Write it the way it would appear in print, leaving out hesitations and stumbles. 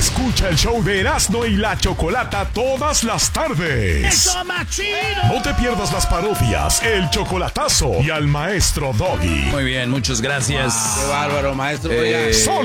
Escucha el show de Erasmo y la Chocolata todas las tardes. ¡Eso, más chido! No te pierdas las parodias, el chocolatazo y al maestro Doggy. Muy bien, muchas gracias. Qué bárbaro, maestro. Solo